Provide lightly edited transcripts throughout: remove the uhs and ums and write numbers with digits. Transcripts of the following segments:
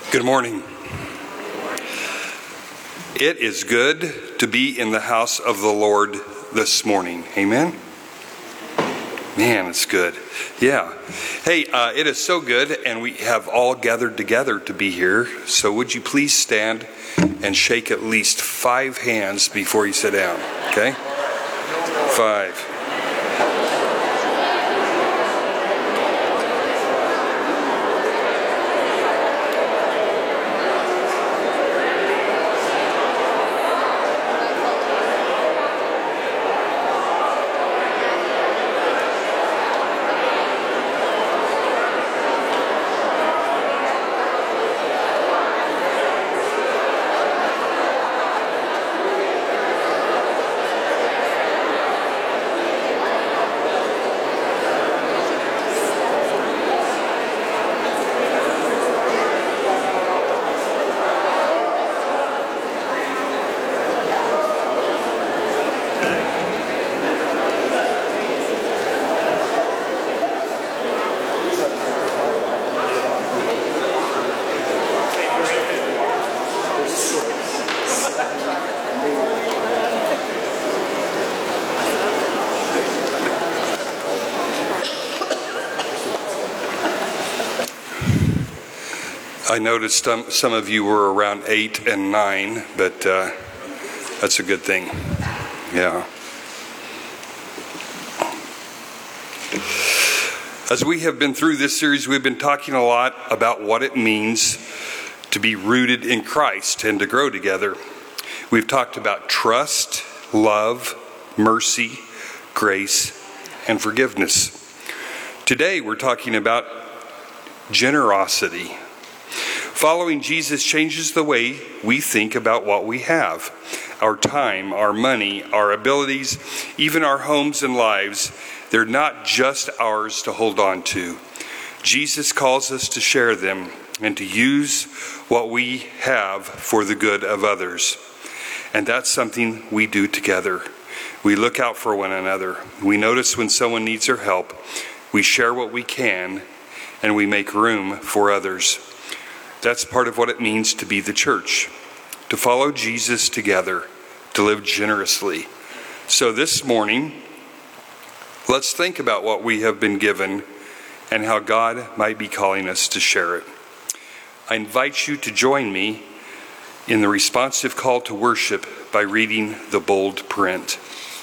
Good morning. It is good to be in the house of the Lord this morning. Amen? Man, it's good. Yeah. Hey, it is so good, and we have all gathered together to be here. So would you please stand and shake at least 5 hands before you sit down, okay? 5. I noticed some of you were around 8 and 9, but that's a good thing. Yeah. As we have been through this series, we've been talking a lot about what it means to be rooted in Christ and to grow together. We've talked about trust, love, mercy, grace, and forgiveness. Today, we're talking about generosity. Following Jesus changes the way we think about what we have. Our time, our money, our abilities, even our homes and lives, they're not just ours to hold on to. Jesus calls us to share them and to use what we have for the good of others. And that's something we do together. We look out for one another. We notice when someone needs our help. We share what we can, and we make room for others. That's part of what it means to be the church, to follow Jesus together, to live generously. So this morning, let's think about what we have been given and how God might be calling us to share it. I invite you to join me in the responsive call to worship by reading the bold print.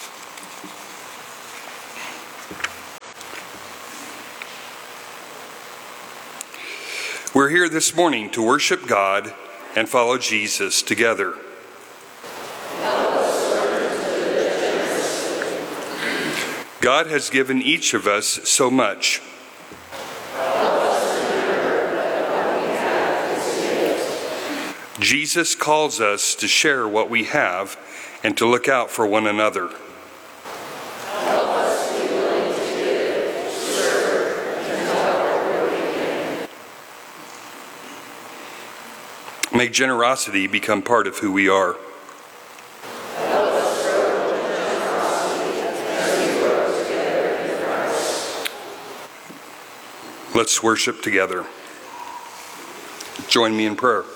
We're here this morning to worship God and follow Jesus together. God has given each of us so much. Jesus calls us to share what we have and to look out for one another. Make generosity become part of who we are. Let's worship together. Join me in prayer.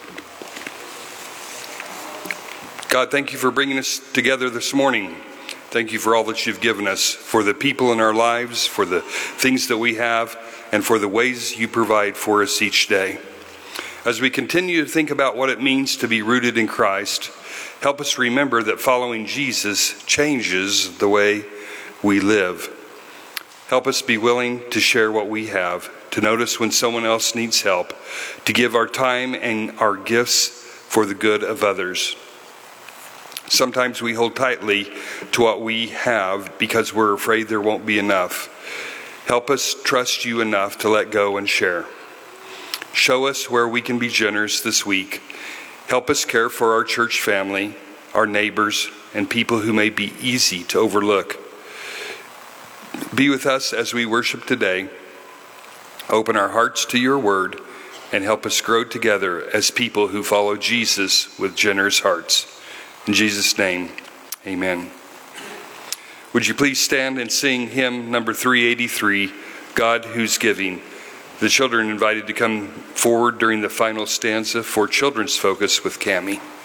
God, thank you for bringing us together this morning. Thank you for all that you've given us, for the people in our lives, for the things that we have, and for the ways you provide for us each day. As we continue to think about what it means to be rooted in Christ, help us remember that following Jesus changes the way we live. Help us be willing to share what we have, to notice when someone else needs help, to give our time and our gifts for the good of others. Sometimes we hold tightly to what we have because we're afraid there won't be enough. Help us trust you enough to let go and share. Show us where we can be generous this week. Help us care for our church family, our neighbors, and people who may be easy to overlook. Be with us as we worship today. Open our hearts to your word and help us grow together as people who follow Jesus with generous hearts. In Jesus' name, amen. Would you please stand and sing hymn number 383, God Who's Giving. The children invited to come forward during the final stanza for Children's Focus with Cammie.